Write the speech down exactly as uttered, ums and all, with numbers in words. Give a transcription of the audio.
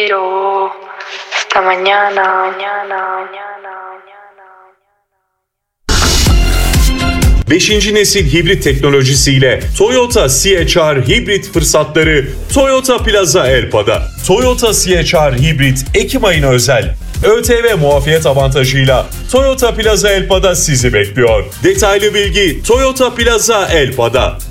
Quiero esta mañana, mañana, mañana, mañana. beşinci nesil hibrit teknolojisiyle Toyota C H R hibrit fırsatları Toyota Plaza Elpa'da. Toyota C H R hibrit Ekim ayına özel ÖTV muafiyet avantajıyla Toyota Plaza Elpa'da sizi bekliyor. Detaylı bilgi Toyota Plaza Elpa'da.